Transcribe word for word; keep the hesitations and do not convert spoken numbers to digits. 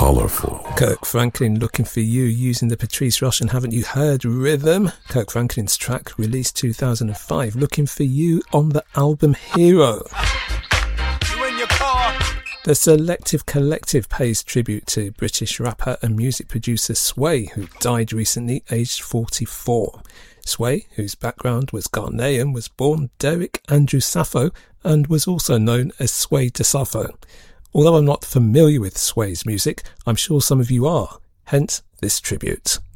colorful. Kirk Franklin, Looking for You, using the Patrice Roche and Haven't You Heard rhythm. Kirk Franklin's track, released two thousand five, Looking for You, on the album Hero. You in your car. The Selective Collective pays tribute to British rapper and music producer Sway, who died recently, aged forty-four. Sway, whose background was Ghanaian, was born Derek Andrew Sappho and was also known as Sway de Sappho. Although I'm not familiar with Sway's music, I'm sure some of you are, hence this tribute.